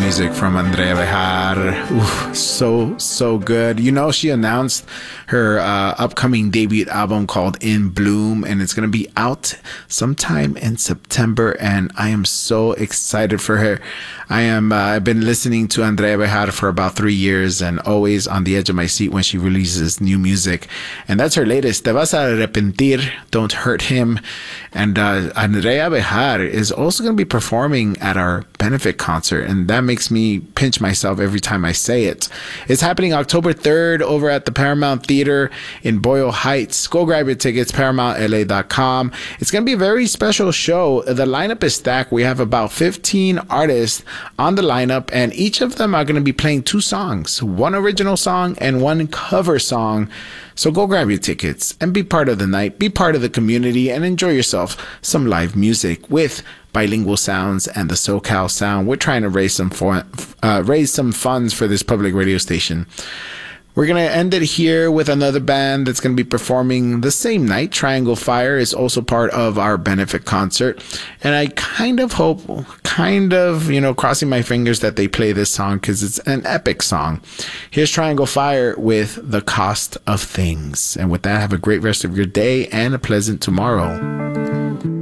music from Andrea Bejar. Ooh, so good. You know, she announced her upcoming debut album called In Bloom, and it's going to be out sometime in September, and I am so excited for her. I've been listening to Andrea Bejar for about 3 years and always on the edge of my seat when she releases new music. And that's her latest, Te Vas a Arrepentir, Don't Hurt Him. And Andrea Bejar is also going to be performing at our benefit concert, and that makes me pinch myself every time I say it. It's happening October 3rd over at the Paramount Theater in Boyle Heights. Go grab your tickets, ParamountLA.com. It's going to be a very special show. The lineup is stacked. We have about 15 artists on the lineup, and each of them are going to be playing 2 songs, one original song and one cover song. So go grab your tickets and be part of the night, be part of the community, and enjoy yourself some live music with Bilingual Sounds and the SoCal Sound. We're trying to raise some funds for this public radio station. We're going to end it here with another band that's going to be performing the same night. Triangle Fire is also part of our benefit concert. And I kind of hope, crossing my fingers that they play this song because it's an epic song. Here's Triangle Fire with The Cost of Things. And with that, have a great rest of your day and a pleasant tomorrow.